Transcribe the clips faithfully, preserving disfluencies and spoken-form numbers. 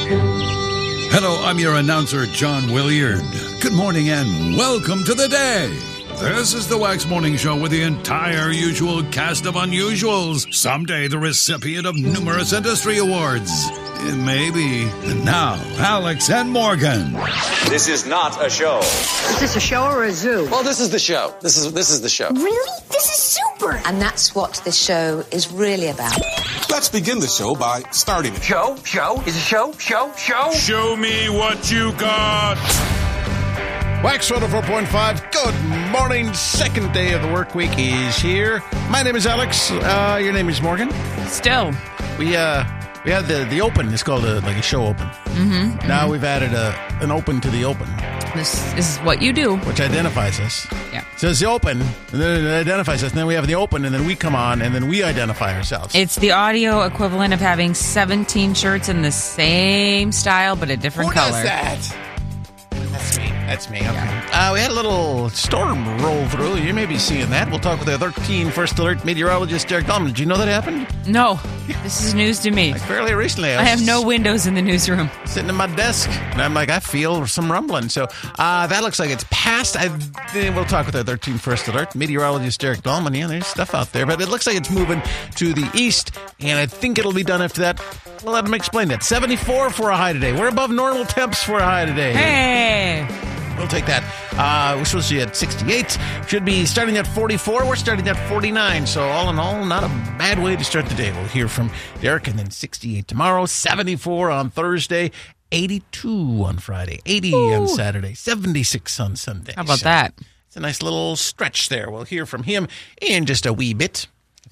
Hello, I'm your announcer, John Williard. Good morning and welcome to the day. This is the Wax Morning Show with the entire usual cast of unusuals. Someday the recipient of numerous industry awards. Maybe. And now, Alex and Morgan. This is not a show. Is this a show or a zoo? Well, this is the show. This is this is the show. Really? This is super. And that's what this show is really about. Let's begin the show by starting it. Show? Show? Is it show? Show? Show? Show me what you got. Wax one oh four point five. Good morning. Second day of the work week is here. My name is Alex. Uh, your name is Morgan. Still. We, uh... We had the, the open. It's called a, like a show open. Mm-hmm, now mm-hmm. we've added a an open to the open. This is what you do. Which identifies us. Yeah. So it's the open, and then it identifies us. And then we have the open, and then we come on, and then we identify ourselves. It's the audio equivalent of having seventeen shirts in the same style, but a different Who color. Who does that? That's me. That's me. Okay. Yeah. Uh, we had a little storm roll through. You may be seeing that. We'll talk with the thirteen First Alert meteorologist, Derek Dahlman. Did you know that happened? No. This is news to me. Like fairly recently. I, I have no windows in the newsroom. Sitting at my desk, and I'm like, I feel some rumbling. So uh, that looks like it's past. I, we'll talk with the thirteen First Alert meteorologist, Derek Dahlman. Yeah, there's stuff out there, but it looks like it's moving to the east, and I think it'll be done after that. We'll let him explain that. seventy-four for a high today. We're above normal temps for a high today. Hey! We'll take that. Uh, we're supposed to be at sixty-eight. Should be starting at forty-four. We're starting at forty-nine. So all in all, not a bad way to start the day. We'll hear from Derek, and then sixty-eight tomorrow, seventy-four on Thursday, eighty-two on Friday, eighty Ooh. On Saturday, seventy-six on Sunday. How about so that? It's a nice little stretch there. We'll hear from him in just a wee bit.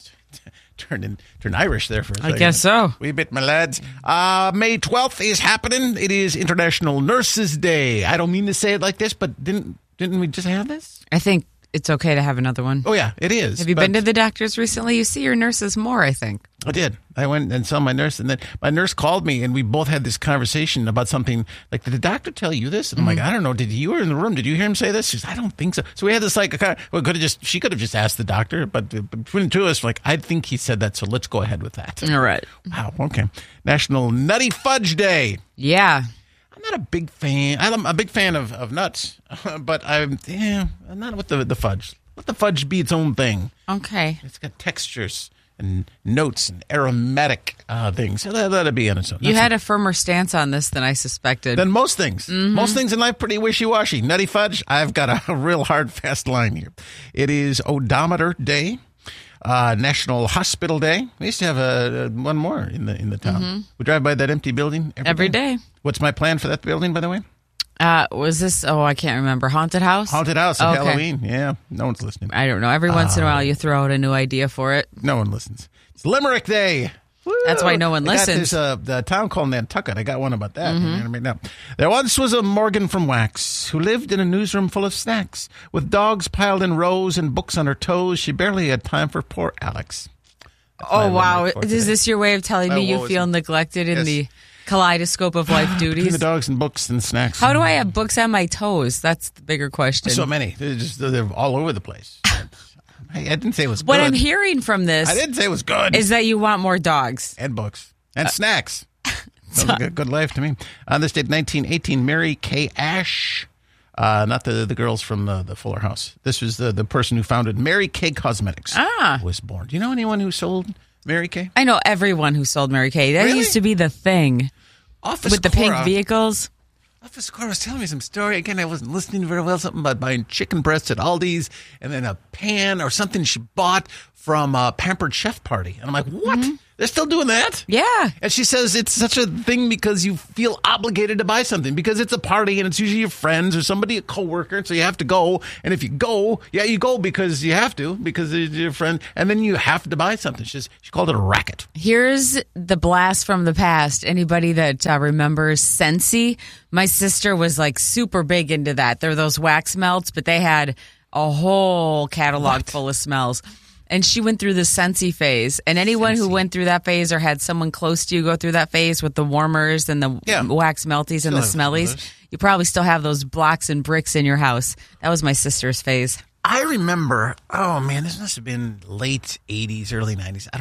Turned in, turned Irish there for a second. I guess so. Wee bit, my lads. Uh, May twelfth is happening. It is International Nurses Day. I don't mean to say it like this, but didn't didn't we just have this? I think it's okay to have another one. Oh, yeah, it is. Have you been to the doctors recently? You see your nurses more, I think. I did. I went and saw my nurse, and then my nurse called me, and we both had this conversation about something. Like, did the doctor tell you this? And I'm mm-hmm. like, I don't know. Did you were in the room? Did you hear him say this? She says, I don't think so. So we had this like, a kind of, well, could have just she could have just asked the doctor, but between the two of us, like, I think he said that. So let's go ahead with that. All right. Wow. Okay. National Nutty Fudge Day. Yeah. I'm not a big fan. I'm a big fan of, of nuts, but I'm yeah, I'm not with the the fudge. Let the fudge be its own thing. Okay. It's got textures and notes and aromatic uh, things. So that, that'd be on its own. You That's had it. a firmer stance on this than I suspected. Than most things. Mm-hmm. Most things in life pretty wishy-washy. Nutty fudge, I've got a, a real hard, fast line here. It is Odometer Day. Uh, National Hospital Day. We used to have a, a one more in the in the town. Mm-hmm. We drive by that empty building every, every day. day. What's my plan for that building, by the way? Uh, was this, oh, I can't remember. Haunted House? Haunted House of okay. Halloween. Yeah, no one's listening. I don't know. Every once uh, in a while you throw out a new idea for it. No one listens. It's Limerick Day. Woo! That's why no one I listens. Got this uh, the town called Nantucket. I got one about that. Mm-hmm. Right now. There once was a Morgan from Wax who lived in a newsroom full of snacks. With dogs piled in rows and books on her toes, she barely had time for poor Alex. That's oh, wow. Is this your way of telling my me you feel is, neglected in yes. the kaleidoscope of life duties? Between the dogs and books and snacks. How do I have books on my toes? That's the bigger question. So many. They're, just, they're all over the place. I, I didn't say it was good. What I'm hearing from this I didn't say it was good. Is that you want more dogs. And books. And uh, snacks. Sounds so, like a good life to me. On this date, nineteen eighteen, Mary Kay Ash. Uh, not the the girls from the, the Fuller House. This was the, the person who founded Mary Kay Cosmetics. Ah. Was born. Do you know anyone who sold Mary Kay? I know everyone who sold Mary Kay. That really? used to be the thing. Office With the Cora, pink vehicles. Office Cora was telling me some story. Again, I wasn't listening very well. Something about buying chicken breasts at Aldi's and then a pan or something she bought from a Pampered Chef Party. And I'm like, what? Mm-hmm. They're still doing that? Yeah. And she says it's such a thing because you feel obligated to buy something because it's a party and it's usually your friends or somebody, a coworker, so you have to go. And if you go, yeah, you go because you have to, because it's your friend, and then you have to buy something. She, says, she called it a racket. Here's the blast from the past. Anybody that uh, remembers Scentsy, my sister was like super big into that. They're those wax melts, but they had a whole catalog what? full of smells. And she went through the Scentsy phase. And anyone Scentsy. who went through that phase or had someone close to you go through that phase with the warmers and the yeah. wax melties and still the smellies, you probably still have those blocks and bricks in your house. That was my sister's phase. I remember, oh man, this must have been late eighties, early nineties. I don't know.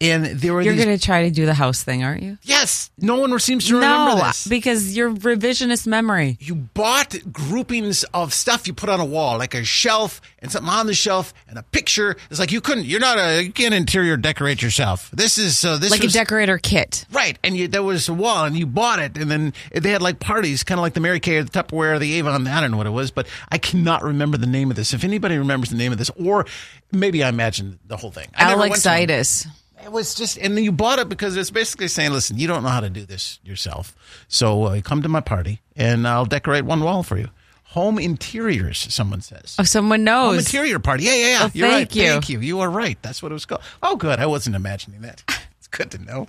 And there were You're these, going to try to do the house thing, aren't you? yes, no one seems to remember No, this. because your revisionist memory. You bought groupings of stuff you put on a wall, like a shelf and something on the shelf and a picture. It's like you couldn't, you're not a, you can't interior decorate yourself. This is, uh, this Like was, a decorator kit. right. And you, there was a wall and you bought it. And then they had like parties, kind of like the Mary Kay or the Tupperware or the Avon. I don't know what it was, but I cannot remember the name of this. If anybody remembers the name of this, or maybe I imagined the whole thing. I never went to one. Alexitis. It was just, and then you bought it because it's basically saying, listen, you don't know how to do this yourself. So uh, come to my party and I'll decorate one wall for you. Home interiors, someone says. Oh, someone knows. Home interior party. Yeah, yeah, yeah. Oh, You're thank right. you. Thank you. You are right. That's what it was called. Oh, good. I wasn't imagining that. It's good to know.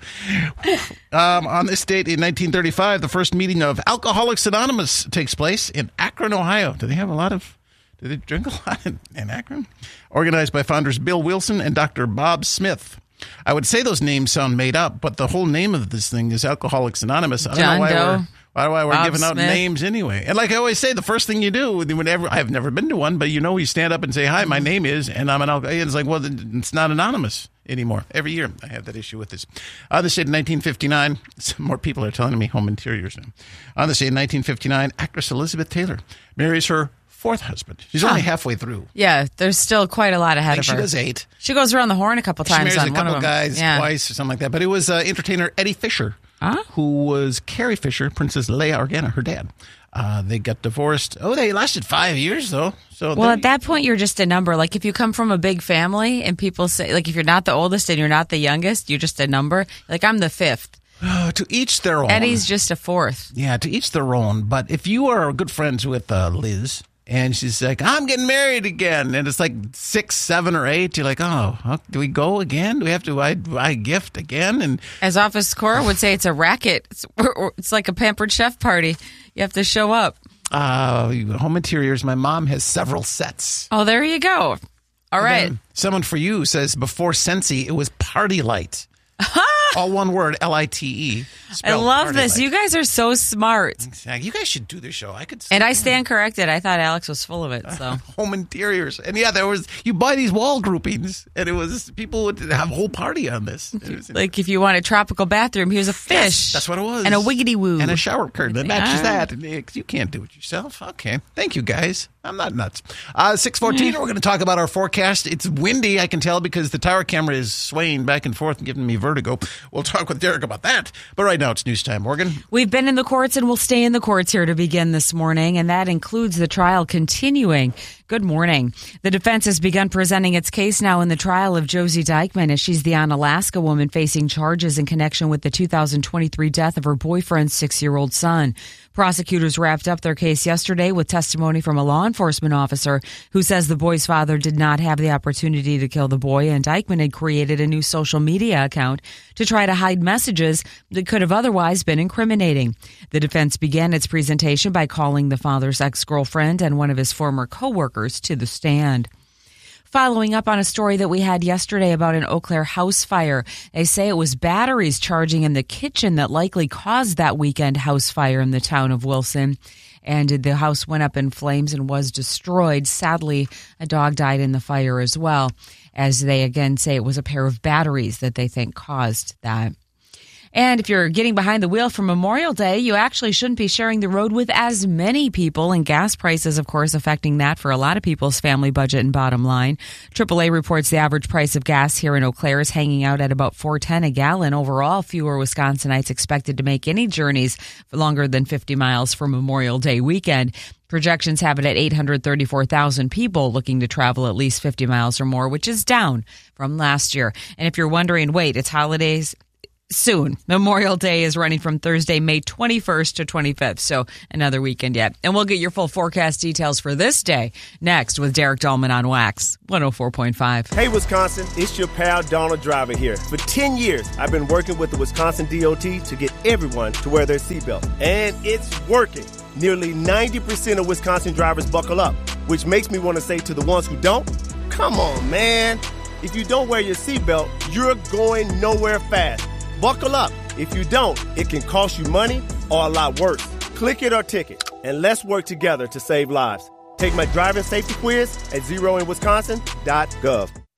um, on this date in nineteen thirty-five, the first meeting of Alcoholics Anonymous takes place in Akron, Ohio. Do they have a lot of... Do they drink a lot in, in Akron? Organized by founders Bill Wilson and Doctor Bob Smith. I would say those names sound made up, but the whole name of this thing is Alcoholics Anonymous. I don't John know why Doe, we're, why, why we're Bob giving out Smith. names anyway. And like I always say, the first thing you do, whenever I've never been to one, but you know, you stand up and say, "Hi, my name is," and I'm an alcoholic. It's like, well, it's not anonymous anymore. Every year I have that issue with this. On this date in nineteen fifty-nine, some more people are telling me home interiors now. On this date in nineteen fifty-nine, actress Elizabeth Taylor marries her fourth husband. She's Huh. only halfway through. Yeah, there's still quite a lot ahead I think of her. she does eight. She goes around the horn a couple She times marries on a one couple of them. guys yeah. twice or something like that. But it was uh, entertainer Eddie Fisher, Huh? who was Carrie Fisher, Princess Leia Organa, her dad. Uh, they got divorced. Oh, they lasted five years, though. So Well, they- at that point, you're just a number. Like, if you come from a big family and people say, like, if you're not the oldest and you're not the youngest, you're just a number. Like, I'm the fifth. uh, to each their own. Eddie's just a fourth. Yeah, to each their own. But if you are good friends with uh, Liz, and she's like, "I'm getting married again," and it's like six, seven, or eight, you're like, "Oh, huh, do we go again? Do we have to buy, buy a gift again?" And As Office Cora would say, it's a racket. It's, it's like a pampered chef party. You have to show up. uh, home interiors, my mom has several sets. Oh, there you go. All right. Then someone for you says before Scentsy, it was Party Light. All one word, L I T E. I love Party this. Light. You guys are so smart. You guys should do this show. I could. And I stand corrected. I thought Alex was full of it. So Home interiors, and yeah, there was. You buy these wall groupings, and it was people would have a whole party on this. It was- like if you want a tropical bathroom, here's a fish. Yes, that's what it was. And a wiggity woo. And a shower curtain that matches Ah. that. And it- you can't do it yourself. Okay. Thank you, guys. I'm not nuts. Uh, six fourteen, we're going to talk about our forecast. It's windy, I can tell, because the tower camera is swaying back and forth and giving me vertigo. We'll talk with Derek about that. But right now, it's news time. Morgan? We've been in the courts and we'll stay in the courts here to begin this morning, and that includes the trial continuing. Good morning. The defense has begun presenting its case now in the trial of Josie Dykman, as she's the Onalaska woman facing charges in connection with the two thousand twenty-three death of her boyfriend's six-year-old son. Prosecutors wrapped up their case yesterday with testimony from a law enforcement officer who says the boy's father did not have the opportunity to kill the boy, and Dykman had created a new social media account to try to hide messages that could have otherwise been incriminating. The defense began its presentation by calling the father's ex-girlfriend and one of his former co-workers to the stand. Following up on a story that we had yesterday about an Eau Claire house fire. They say it was batteries charging in the kitchen that likely caused that weekend house fire in the town of Wilson. And the house went up in flames and was destroyed. Sadly, a dog died in the fire as well, as they again say it was a pair of batteries that they think caused that. And if you're getting behind the wheel for Memorial Day, you actually shouldn't be sharing the road with as many people, and gas prices, of course, affecting that for a lot of people's family budget and bottom line. triple A reports the average price of gas here in Eau Claire is hanging out at about four dollars and ten cents a gallon. Overall, fewer Wisconsinites expected to make any journeys for longer than fifty miles for Memorial Day weekend. Projections have it at eight hundred thirty-four thousand people looking to travel at least fifty miles or more, which is down from last year. And if you're wondering, wait, it's holidays soon. Memorial Day is running from Thursday, May twenty-first to twenty-fifth, so another weekend yet. And we'll get your full forecast details for this day next with Derek Dahlman on Wax one oh four point five. Hey, Wisconsin, it's your pal Donald Driver here. For ten years, I've been working with the Wisconsin D O T to get everyone to wear their seatbelt, and it's working. Nearly ninety percent of Wisconsin drivers buckle up, which makes me want to say to the ones who don't, come on, man. If you don't wear your seatbelt, you're going nowhere fast. Buckle up. If you don't, it can cost you money or a lot worse. Click it or ticket, and let's work together to save lives. Take my driving safety quiz at zero in wisconsin dot gov.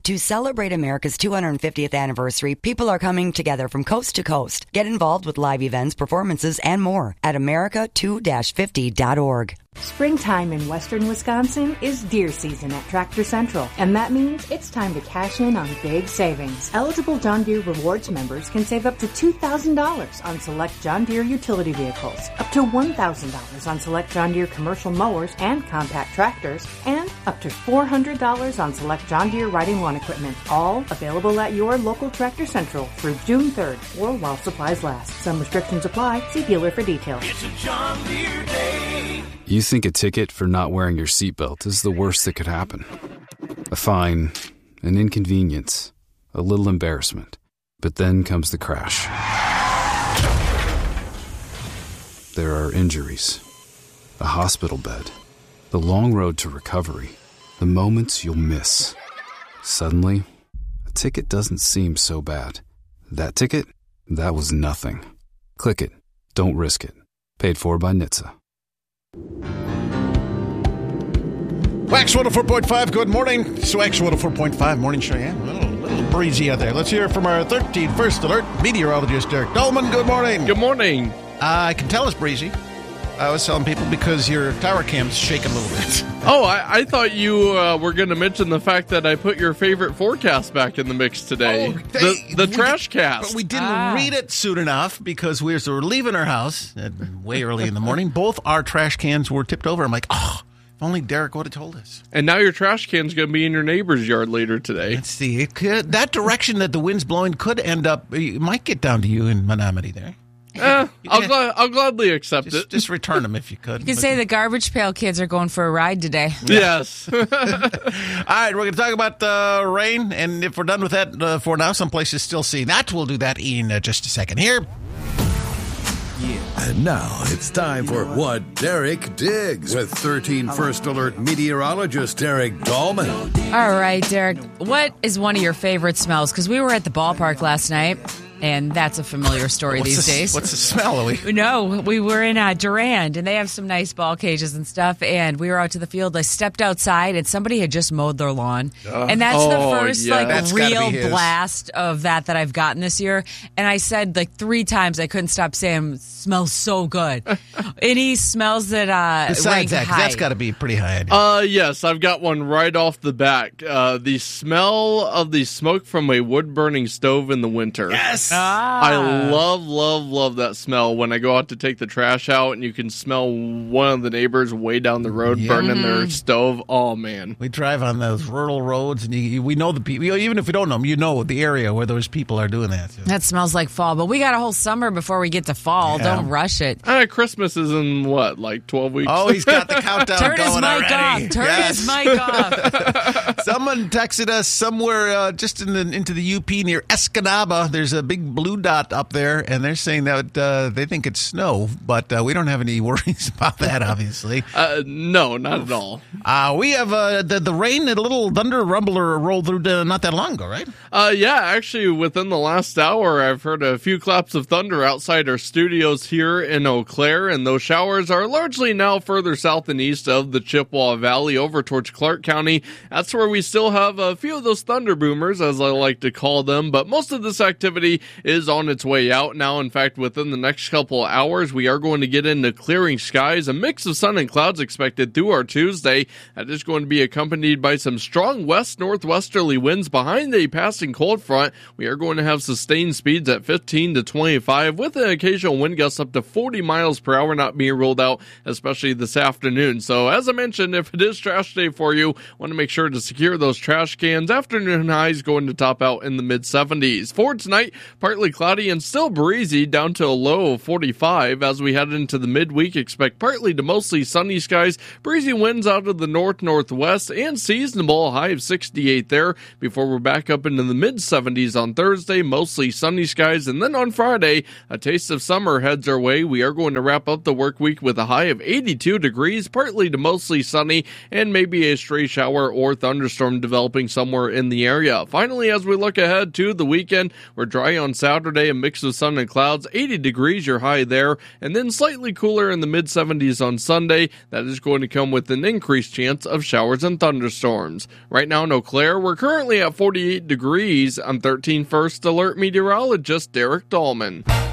To celebrate America's two hundred fiftieth anniversary, people are coming together from coast to coast. Get involved with live events, performances, and more at America two fifty dot org. Springtime in western Wisconsin is deer season at Tractor Central, and that means it's time to cash in on big savings. Eligible John Deere Rewards members can save up to two thousand dollars on select John Deere utility vehicles, up to one thousand dollars on select John Deere commercial mowers and compact tractors, and up to four hundred dollars on select John Deere riding lawn equipment, all available at your local Tractor Central through June third or while supplies last. Some restrictions apply. See dealer for details. It's a John Deere day. You think a ticket for not wearing your seatbelt is the worst that could happen. A fine, an inconvenience, a little embarrassment. But then comes the crash. There are injuries, a hospital bed, the long road to recovery, the moments you'll miss. Suddenly, a ticket doesn't seem so bad. That ticket? That was nothing. Click it. Don't risk it. Paid for by N H T S A. Wax one oh four point five, good morning. It's Wax one oh four point five morning show. Yeah, a little, little breezy out there. Let's hear from our thirteenth First Alert meteorologist, Derek Dolman. Good morning. Good morning. Uh, I can tell it's breezy. I was telling people because your tower cam's shaking a little bit. Oh, I, I thought you uh, were going to mention the fact that I put your favorite forecast back in the mix today. Oh, they, the the we, trash cast. But we didn't ah. read it soon enough because we were leaving our house way early in the morning. Both our trash cans were tipped over. I'm like, oh, if only Derek would have told us. And now your trash can's going to be in your neighbor's yard later today. Let's see. It could, that direction that the wind's blowing could end up, it might get down to you in Menominee there. Eh, I'll, gl- I'll gladly accept just, it. Just return them if you could. You could say the Garbage Pail Kids are going for a ride today. Yes. All right, we're going to talk about uh, rain, and if we're done with that uh, for now, some places still see that. We'll do that in uh, just a second here. Yeah. And now it's time for What Derek Digs with thirteen First Alert meteorologist Derek Dolman. All right, Derek, what is one of your favorite smells? Because we were at the ballpark last night. And that's a familiar story what's these the, days. What's the smell, Louie? No, we were in uh, Durand, and they have some nice ball cages and stuff. And we were out to the field. I stepped outside, and somebody had just mowed their lawn. Uh, and that's oh, the first yeah. like that's real blast of that that I've gotten this year. And I said like three times, I couldn't stop saying, "Smells so good." Any smells that uh, Besides rank that, 'cause high? that's got to be pretty high. Uh, yes, I've got one right off the back. Uh, the smell of the smoke from a wood-burning stove in the winter. Yes! Ah. I love, love, love that smell when I go out to take the trash out and you can smell one of the neighbors way down the road yeah. burning mm-hmm. their stove. Oh, man. We drive on those rural roads, and you, you, we know the people. Even if we don't know them, you know the area where those people are doing that. So. That smells like fall, but we got a whole summer before we get to fall. Yeah. Don't rush it. Uh, Christmas is in, what, like twelve weeks? Oh, he's got the countdown Turn going his mic already. off. Turn yes. his mic off. Someone texted us somewhere uh, just in the, into the U P near Escanaba. There's a big blue dot up there, and they're saying that uh, they think it's snow, but uh, we don't have any worries about that, obviously. Uh, no, not at all. Uh, we have uh, the, the rain and a little thunder rumbler rolled through uh, not that long ago, right? Uh, yeah, actually, within the last hour, I've heard a few claps of thunder outside our studios here in Eau Claire, and those showers are largely now further south and east of the Chippewa Valley over towards Clark County. That's where we still have a few of those thunder boomers, as I like to call them, but most of this activity is on its way out now. In fact, within the next couple of hours, we are going to get into clearing skies, a mix of sun and clouds expected through our Tuesday. That is going to be accompanied by some strong west-northwesterly winds behind the passing cold front. We are going to have sustained speeds at fifteen to twenty-five with an occasional wind gust up to forty miles per hour not being ruled out, especially this afternoon. So as I mentioned, if it is trash day for you, want to make sure to secure those trash cans. Afternoon highs going to top out in the mid seventies. For tonight, partly cloudy and still breezy down to a low of forty-five. As we head into the midweek, expect partly to mostly sunny skies, breezy winds out of the north-northwest, and seasonable, high of sixty-eight there before we're back up into the mid seventies on Thursday, mostly sunny skies. And then on Friday, a taste of summer heads our way. We are going to wrap up the work week with a high of eighty-two degrees, partly to mostly sunny, and maybe a stray shower or thunderstorm thunderstorm developing somewhere in the area. Finally, as we look ahead to the weekend, we're dry on Saturday, a mix of sun and clouds, eighty degrees your high there, and then slightly cooler in the mid seventies on Sunday. That is going to come with an increased chance of showers and thunderstorms. Right now in Eau Claire, we're currently at forty-eight degrees. I'm thirteen First Alert meteorologist Derek Dahlman.